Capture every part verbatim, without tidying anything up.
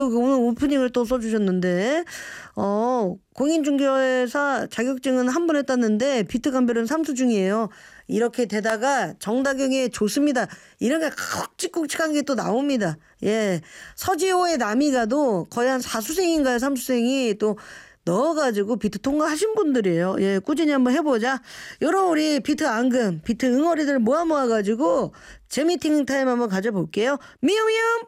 오늘 오프닝을 또 써주셨는데, 어, 공인중개사 자격증은 한 번에 땄는데 비트 감별은 삼수 중이에요. 이렇게 되다가 정다경이 좋습니다. 이런 게 굵직굵직한 게 또 나옵니다. 예. 서지호의 남이가도 거의 한 사수생인가요? 삼수생이 또 넣어가지고 비트 통과하신 분들이에요. 예, 꾸준히 한번 해보자. 요런 우리 비트 앙금, 비트 응어리들 모아 모아가지고 재미팅 타임 한번 가져볼게요. 미움미움!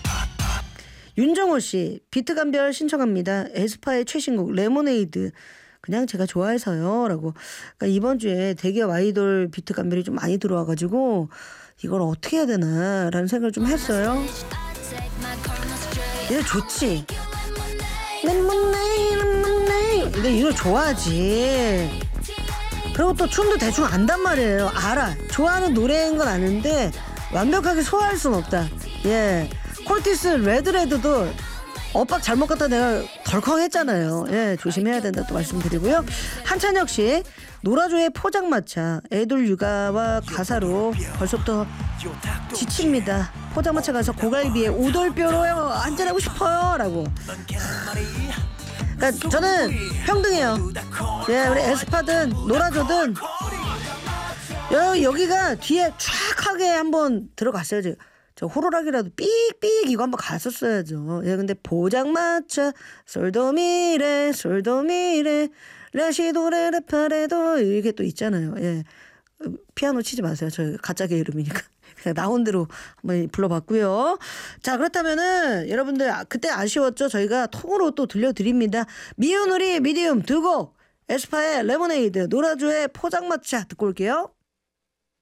윤정호 씨, 비트 감별 신청합니다. 에스파의 최신곡 레모네이드. 그냥 제가 좋아해서요. 라고. 그러니까 이번 주에 대기업 아이돌 비트 감별이 좀 많이 들어와가지고 이걸 어떻게 해야 되나 라는 생각을 좀 했어요. 이거 좋지. 레모네이드, 레모네이드. 근데 이걸 좋아하지. 그리고 또 춤도 대충 안단 말이에요. 알아. 좋아하는 노래인 건 아는데 완벽하게 소화할 순 없다. 예. 콜티스 레드레드도 엇박 잘못 갔다 내가 덜컹 했잖아요. 예, 조심해야 된다 또 말씀드리고요. 한찬혁 씨, 노라조의 포장마차 애들 육아와 가사로 벌써부터 지칩니다. 포장마차 가서 고갈비에 오돌뼈로 한잔하고 싶어요 라고. 그러니까 저는 평등해요. 예, 우리 에스파든 노라조든 여, 여기가 뒤에 촥하게 한번 들어갔어요. 지금. 저 호루라기라도 삑삑 이거 한번 갔었어야죠. 예, 근데 포장마차 솔도미레 솔도미레 레시도레레파레도 이렇게 또 있잖아요. 예, 피아노 치지 마세요. 저 가짜개 이름이니까. 그냥 나온 대로 한번 불러봤고요. 자, 그렇다면은 여러분들 그때 아쉬웠죠? 저희가 통으로 또 들려드립니다. 미운우리 미디움 두 곡 에스파의 레모네이드, 노라조의 포장마차 듣고 올게요.